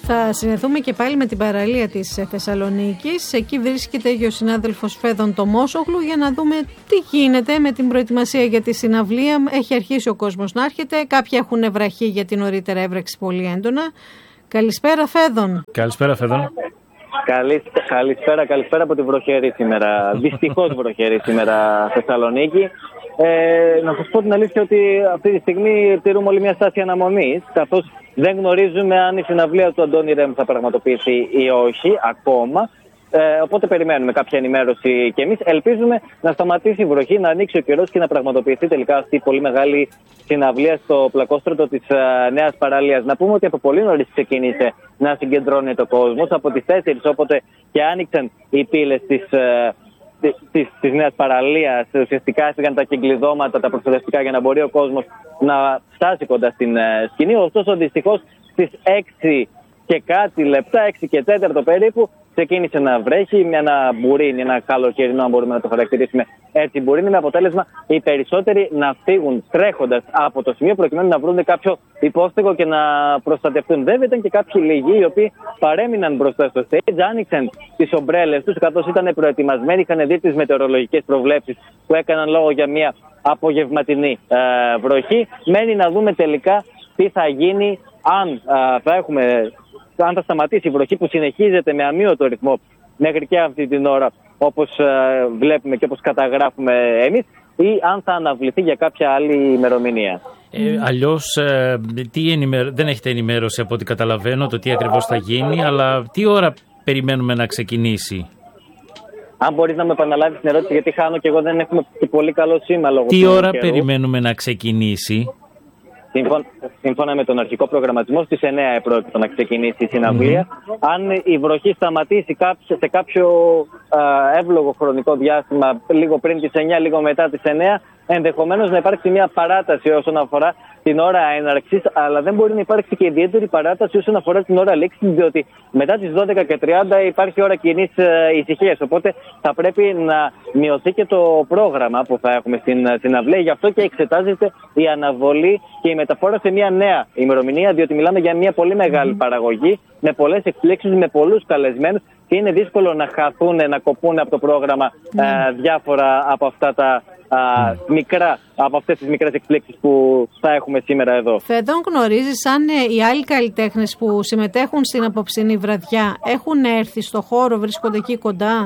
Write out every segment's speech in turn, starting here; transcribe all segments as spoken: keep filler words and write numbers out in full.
Θα συνδεθούμε και πάλι με την παραλία της Θεσσαλονίκης. Εκεί βρίσκεται και ο συνάδελφος Φέδων Τομόσογλου για να δούμε τι γίνεται με την προετοιμασία για τη συναυλία. Έχει αρχίσει ο κόσμος να έρχεται. Κάποιοι έχουν βραχεί γιατί νωρίτερα έβρεξε πολύ έντονα. Καλησπέρα, Φέδων. Καλησπέρα, Φέδων. Καλησπέρα, καλησπέρα από τη βροχερή σήμερα. Δυστυχώς βροχερή σήμερα Θεσσαλονίκη. Ε, να σας πω την αλήθεια ότι αυτή τη στιγμή τηρούμε όλοι μια στάση αναμονής, καθώς δεν γνωρίζουμε αν η συναυλία του Αντώνη Ρέμου θα πραγματοποιηθεί ή όχι ακόμα. Ε, οπότε περιμένουμε κάποια ενημέρωση και εμείς. Ελπίζουμε να σταματήσει η βροχή, να ανοίξει ο καιρός και να πραγματοποιηθεί τελικά αυτή η πολύ μεγάλη συναυλία στο πλακόστρωτο της uh, Νέας Παραλίας. Να πούμε ότι από πολύ νωρίς ξεκίνησε να συγκεντρώνει το κόσμος. Από τις τέσσερις, όποτε και άνοιξαν οι πύλες της, uh, της, της, της Νέας Παραλίας, ουσιαστικά έφυγαν τα κυκλειδώματα, τα προστατευτικά για να μπορεί ο κόσμος να φτάσει κοντά στην uh, σκηνή. Ωστόσο, δυστυχώς στις έξι και κάτι λεπτά, έξι και τέταρτο περίπου, ξεκίνησε να βρέχει με ένα μπουρίνι, ένα καλοκαιρινό, αν μπορούμε να το χαρακτηρίσουμε έτσι, μπουρίνι, με αποτέλεσμα οι περισσότεροι να φύγουν τρέχοντας από το σημείο προκειμένου να βρουν κάποιο υπόστεγο και να προστατευτούν. Βέβαια, ήταν και κάποιοι λίγοι οι οποίοι παρέμειναν μπροστά στο stage, άνοιξαν τις ομπρέλες τους καθώς ήταν προετοιμασμένοι, είχαν δει τις μετεωρολογικές προβλέψεις που έκαναν λόγο για μια απογευματινή ε, βροχή. Μένει να δούμε τελικά τι θα γίνει, αν ε, θα έχουμε. αν θα σταματήσει η βροχή που συνεχίζεται με αμύωτο ρυθμό μέχρι και αυτή την ώρα, όπως ε, βλέπουμε και όπως καταγράφουμε εμείς, ή αν θα αναβληθεί για κάποια άλλη ημερομηνία. Ε, αλλιώς ε, τι ενημερ... δεν έχετε ενημέρωση από ό,τι καταλαβαίνω το τι ακριβώς θα γίνει, αλλά τι ώρα περιμένουμε να ξεκινήσει? Αν μπορείς να με επαναλάβεις την ερώτηση, γιατί χάνω και εγώ, δεν έχουμε πολύ καλό σήμα λόγω Τι ώρα καιρού. περιμένουμε να ξεκινήσει? Σύμφωνα με τον αρχικό προγραμματισμό, στις εννιά επρόκειτο να ξεκινήσει η συναυλία. Mm-hmm. Αν η βροχή σταματήσει σε κάποιο α, εύλογο χρονικό διάστημα, λίγο πριν τις εννιά, λίγο μετά τις εννιά, ενδεχομένως να υπάρξει μια παράταση όσον αφορά την ώρα έναρξης, αλλά δεν μπορεί να υπάρξει και ιδιαίτερη παράταση όσον αφορά την ώρα λήξης, διότι μετά τις δώδεκα και τριάντα υπάρχει ώρα κοινής ησυχίας. Οπότε θα πρέπει να μειωθεί και το πρόγραμμα που θα έχουμε στην συναυλία. Γι' αυτό και εξετάζεται η αναβολή και η μεταφορά σε μια νέα ημερομηνία, διότι μιλάμε για μια πολύ μεγάλη παραγωγή, με πολλές εκπλήξεις, με πολλούς καλεσμένους, και είναι δύσκολο να χαθούν, να κοπούν από το πρόγραμμα mm. ε, διάφορα από αυτά τα ε, μικρά, από αυτές τις μικρές εκπλήξεις που θα έχουμε σήμερα εδώ. Φέδων, γνωρίζεις αν ε, οι άλλοι καλλιτέχνες που συμμετέχουν στην απόψινή βραδιά έχουν έρθει στο χώρο, βρίσκονται εκεί κοντά?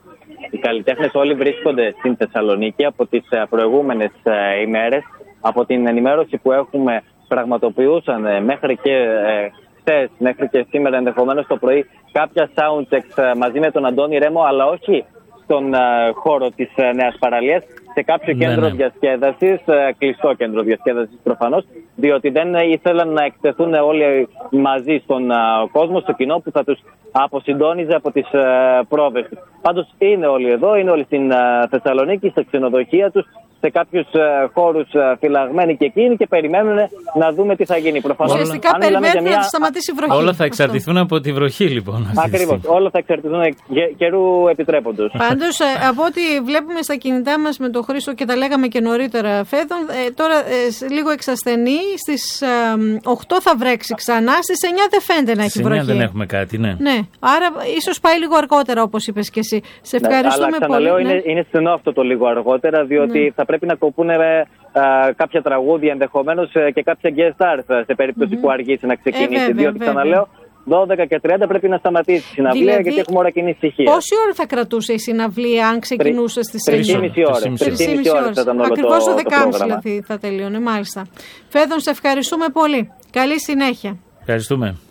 Οι καλλιτέχνες όλοι βρίσκονται στην Θεσσαλονίκη από τις ε, προηγούμενες ε, ημέρες. Από την ενημέρωση που έχουμε, πραγματοποιούσαν ε, μέχρι και ε, χθες, μέχρι και σήμερα ενδεχομένως το πρωί, κάποια soundchecks μαζί με τον Αντώνη Ρέμο, αλλά όχι στον uh, χώρο της uh, Νέας Παραλίας, σε κάποιο ναι, κέντρο ναι. διασκέδασης, uh, κλειστό κέντρο διασκέδασης προφανώς, διότι δεν uh, ήθελαν να εκτεθούν όλοι μαζί στον uh, κόσμο, στο κοινό που θα τους αποσυντόνιζε από τις uh, πρόβες. Πάντως είναι όλοι εδώ, είναι όλοι στην uh, Θεσσαλονίκη, στα ξενοδοχεία τους, σε κάποιους uh, χώρους uh, φυλαγμένοι και εκείνοι, και περιμένουν να δούμε τι θα γίνει. Προφανώς, ουσιαστικά περιμένουν μια... να σταματήσει η βροχή. Όλα θα εξαρτηθούν αυτό. Από τη βροχή, λοιπόν. Ακριβώς. Όλα θα εξαρτηθούν καιρού επιτρέποντος. Πάντως, από ό,τι βλέπουμε στα κινητά μας με τον Χρήστο, και τα λέγαμε και νωρίτερα, Φέδων, ε, τώρα ε, λίγο εξασθενεί. Στις ε, οκτώ θα βρέξει ξανά, στις εννιά δεν φαίνεται να έχει βροχή. Στις εννιά δεν έχουμε κάτι, ναι. Ναι. Άρα, ίσως πάει λίγο αργότερα, όπως είπες και εσύ. Σε ευχαριστούμε ναι, αλλά, πολύ. Ξαναλέω, ναι. είναι, είναι στενό αυτό το λίγο αργότερα, διότι ναι. θα πρέπει να κοπούν ε, κάποια τραγούδια, ενδεχομένως ε, και κάποια guest stars σε περίπτωση mm-hmm. που αργήσει να ξεκινήσει. Ε, βέβαια, διότι βέβαια. ξαναλέω, δώδεκα και τριάντα πρέπει να σταματήσει η συναυλία, δηλαδή, γιατί έχουμε ώρα κοινή ησυχία. Πόση ώρα θα κρατούσε η συναυλία αν ξεκινούσε στις τρεις και μισή ώρες. Ακριβώς το δεκάμιση δηλαδή θα τελείωνε, μάλιστα. Φέδων, σε ευχαριστούμε πολύ. Καλή συνέχεια. Ευχαριστούμε.